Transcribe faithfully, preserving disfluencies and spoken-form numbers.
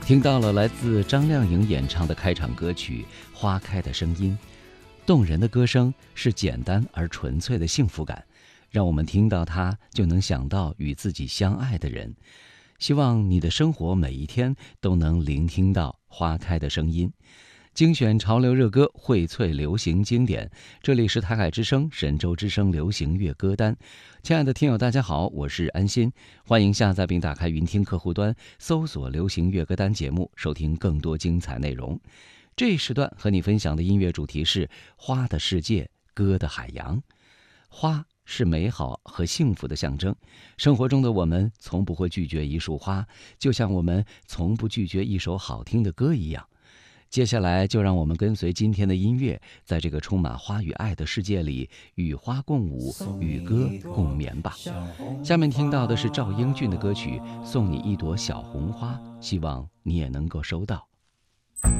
听到了来自张靓颖演唱的开场歌曲《花开的声音》，动人的歌声是简单而纯粹的幸福感，让我们听到它就能想到与自己相爱的人。希望你的生活每一天都能聆听到花开的声音。精选潮流热歌，荟萃流行经典。这里是台海之声神州之声流行乐歌单。亲爱的听友大家好，我是安心，欢迎下载并打开云听客户端，搜索流行乐歌单节目，收听更多精彩内容。这一时段和你分享的音乐主题是花的世界，歌的海洋。花是美好和幸福的象征，生活中的我们从不会拒绝一束花，就像我们从不拒绝一首好听的歌一样。接下来就让我们跟随今天的音乐，在这个充满花与爱的世界里，与花共舞，与歌共眠吧。下面听到的是赵英俊的歌曲《送你一朵小红花》，希望你也能够收到。